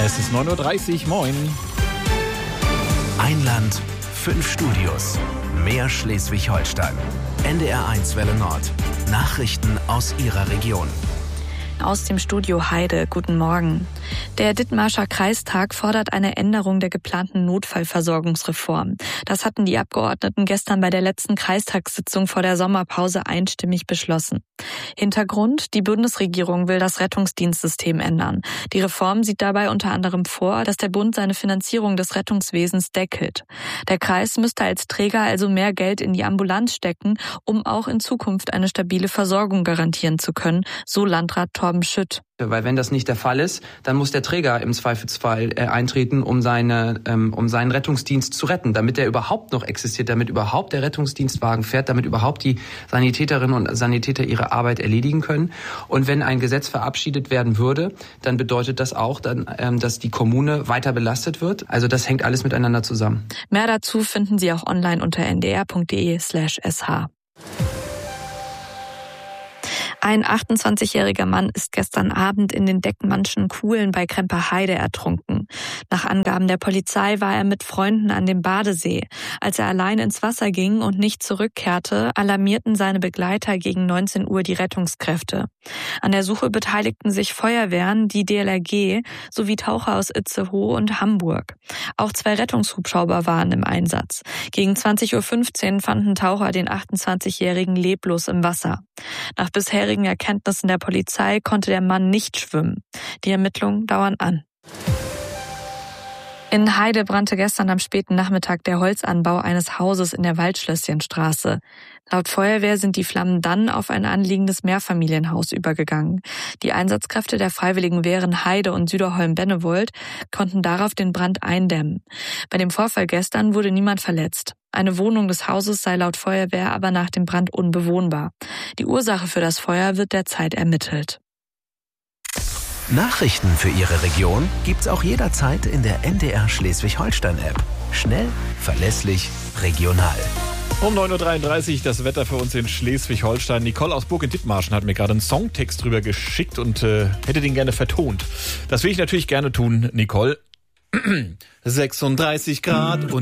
Es ist 9:30 Uhr, moin. Ein Land, 5 Studios, mehr Schleswig-Holstein. NDR1 Welle Nord. Nachrichten aus Ihrer Region. Aus dem Studio Heide, guten Morgen. Der Dithmarscher Kreistag fordert eine Änderung der geplanten Notfallversorgungsreform. Das hatten die Abgeordneten gestern bei der letzten Kreistagssitzung vor der Sommerpause einstimmig beschlossen. Hintergrund: Die Bundesregierung will das Rettungsdienstsystem ändern. Die Reform sieht dabei unter anderem vor, dass der Bund seine Finanzierung des Rettungswesens deckelt. Der Kreis müsste als Träger also mehr Geld in die Ambulanz stecken, um auch in Zukunft eine stabile Versorgung garantieren zu können, so Landrat Torben Schütt. Weil wenn das nicht der Fall ist, dann muss der Träger im Zweifelsfall eintreten, um seinen Rettungsdienst zu retten, damit er überhaupt noch existiert, damit überhaupt der Rettungsdienstwagen fährt, damit überhaupt die Sanitäterinnen und Sanitäter ihre Arbeit erledigen können. Und wenn ein Gesetz verabschiedet werden würde, dann bedeutet das auch, dass die Kommune weiter belastet wird. Also das hängt alles miteinander zusammen. Mehr dazu finden Sie auch online unter ndr.de/sh. Ein 28-jähriger Mann ist gestern Abend in den Deckmannschen Kuhlen bei Kremper-Heide ertrunken. Nach Angaben der Polizei war er mit Freunden an dem Badesee. Als er allein ins Wasser ging und nicht zurückkehrte, alarmierten seine Begleiter gegen 19 Uhr die Rettungskräfte. An der Suche beteiligten sich Feuerwehren, die DLRG sowie Taucher aus Itzehoe und Hamburg. Auch 2 Rettungshubschrauber waren im Einsatz. Gegen 20:15 Uhr fanden Taucher den 28-jährigen leblos im Wasser. Nach bisherigen Erkenntnissen der Polizei konnte der Mann nicht schwimmen. Die Ermittlungen dauern an. In Heide brannte gestern am späten Nachmittag der Holzanbau eines Hauses in der Waldschlösschenstraße. Laut Feuerwehr sind die Flammen dann auf ein anliegendes Mehrfamilienhaus übergegangen. Die Einsatzkräfte der Freiwilligen Wehren Heide und Süderholm-Bennewold konnten darauf den Brand eindämmen. Bei dem Vorfall gestern wurde niemand verletzt. Eine Wohnung des Hauses sei laut Feuerwehr aber nach dem Brand unbewohnbar. Die Ursache für das Feuer wird derzeit ermittelt. Nachrichten für Ihre Region gibt's auch jederzeit in der NDR Schleswig-Holstein-App. Schnell, verlässlich, regional. Um 9:33 Uhr das Wetter für uns in Schleswig-Holstein. Nicole aus Burg in Dithmarschen hat mir gerade einen Songtext drüber geschickt und hätte den gerne vertont. Das will ich natürlich gerne tun, Nicole. 36 Grad und